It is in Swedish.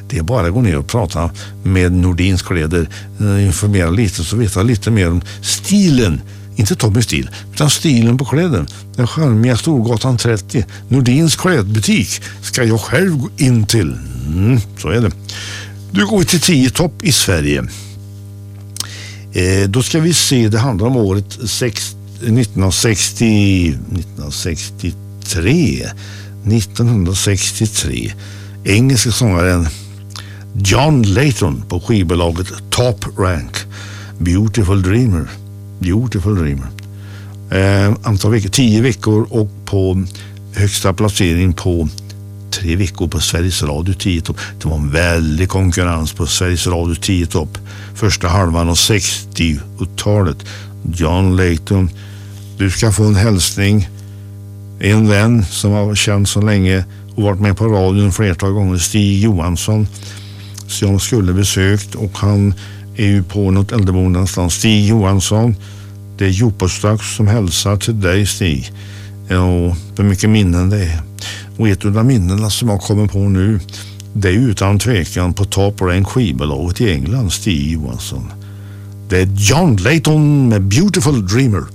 Det är bara att gå ner och prata med Nordins kläder, informera lite så vet jag lite mer om stilen. Inte Tommy stil, utan stilen på kläder. Den charmiga Storgatan 30, Nordins klädbutik, ska jag själv gå in till. Så är det. Du går till 10 topp i Sverige. Då ska vi se, det handlar om året 1963. Engelska sångaren John Layton på skivbolaget Top Rank. Beautiful Dreamer. Antal veckor, 10 veckor och på högsta placering på 3 veckor på Sveriges Radio 10 topp. Det var en väldig konkurrens på Sveriges Radio 10 topp. Första halvan av 60-talet. John Layton, du ska få en hälsning. En vän som har känt så länge och varit med på radion flertal gånger, Stig Johansson, som jag skulle besökt, och han är ju på något äldreboende någonstans. Stig Johansson, det är Jopostax som hälsar till dig, Stig. Ja, hur mycket minnen det är. Och ett av minnena som jag kommer på nu, det är utan tvekan på Top Rank skivbolaget i England, Stig Johansson. Det är John Layton med Beautiful Dreamer.